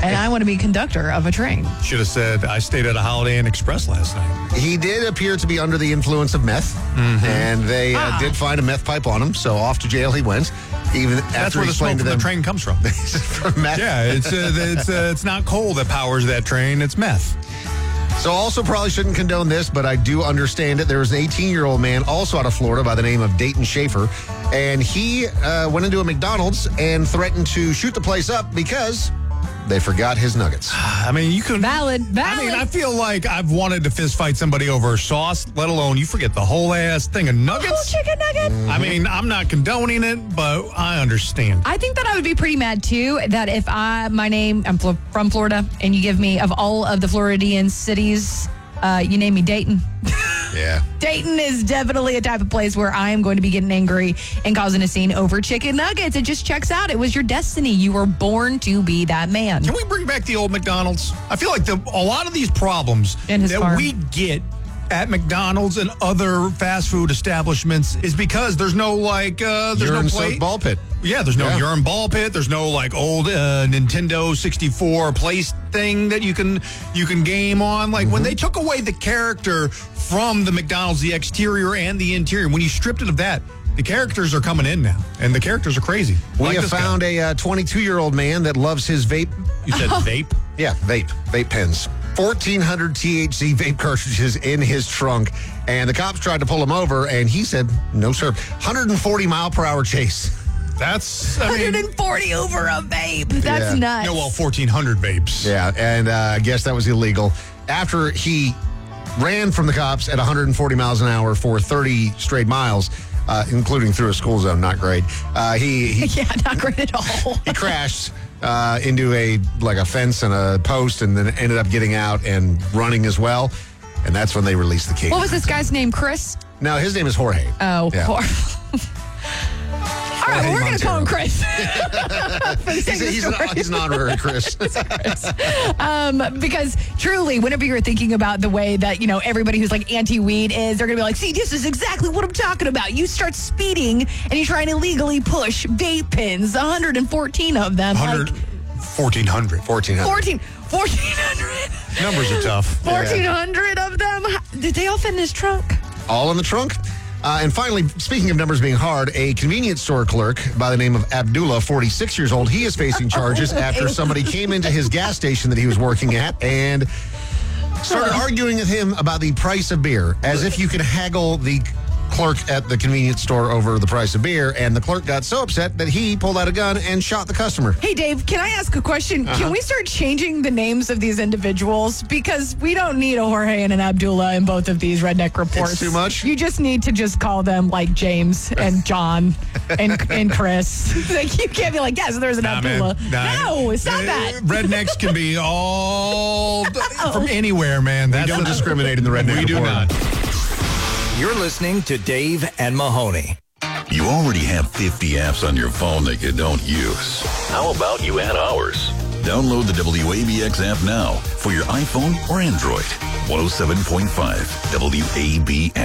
and I want to be conductor of a train. Should have said, I stayed at a Holiday Inn Express last night. He did appear to be under the influence of meth, and they did find a meth pipe on him, so off to jail he went. Even That's after where he the smoke explained to from them the train comes from. from meth. Yeah, it's not coal that powers that train, it's meth. So also probably shouldn't condone this, but I do understand it. There was an 18-year-old man also out of Florida by the name of Dayton Schaefer, and he went into a McDonald's and threatened to shoot the place up because they forgot his nuggets. I mean, you can... Valid. I mean, I feel like I've wanted to fist fight somebody over sauce, let alone you forget the whole ass thing of nuggets. Whole chicken nugget. I mean, I'm not condoning it, but I understand. I think that I would be pretty mad too. That if I'm from Florida, and you give me of all of the Floridian cities, you name me Dayton. Yeah. Dayton is definitely a type of place where I am going to be getting angry and causing a scene over chicken nuggets. It just checks out. It was your destiny. You were born to be that man. Can we bring back the old McDonald's? I feel like a lot of these problems that we get at McDonald's and other fast food establishments is because there's no there's no plate. Ball pit. Yeah, there's no urine ball pit. There's no old Nintendo 64 place thing that you can game on. Like when they took away the character from the McDonald's, the exterior and the interior, when you stripped it of that, the characters are coming in now, and the characters are crazy. We have found a 22-year-old man that loves his vape. You said vape? Yeah, vape pens. 1,400 THC vape cartridges in his trunk, and the cops tried to pull him over, and he said, no, sir. 140-mile-per-hour chase. That's, 140 over a vape. That's nuts. 1,400 vapes. Yeah, and I guess that was illegal. After he ran from the cops at 140 miles an hour for 30 straight miles, including through a school zone, not great. Yeah, not great at all. He crashed into a fence and a post, and then ended up getting out and running as well. And that's when they released the case. What was this guy's name? Chris? No, his name is Jorge. Oh, yeah. All right, we're going to call him Chris. He's an honorary Chris. Because truly, whenever you're thinking about the way that, everybody who's anti-weed is, they're going to be like, see, this is exactly what I'm talking about. You start speeding and you try and illegally push vape pens, 114 of them. 1,400. 1,400. Numbers are tough. 1,400 of them. Did they all fit in his trunk? All in the trunk. And finally, speaking of numbers being hard, a convenience store clerk by the name of Abdullah, 46 years old, he is facing charges after somebody came into his gas station that he was working at and started arguing with him about the price of beer, as if you could haggle the clerk at the convenience store over the price of beer, and the clerk got so upset that he pulled out a gun and shot the customer. Hey, Dave, can I ask a question? Can we start changing the names of these individuals? Because we don't need a Jorge and an Abdullah in both of these redneck reports. It's too much? You just need to just call them James and John and Chris. You can't be like, yes, there's an Abdullah. No, stop that. Rednecks can be all from anywhere, man. We don't discriminate in the redneck report. We do not. You're listening to Dave and Mahoney. You already have 50 apps on your phone that you don't use. How about you add ours? Download the WABX app now for your iPhone or Android. 107.5 WABX.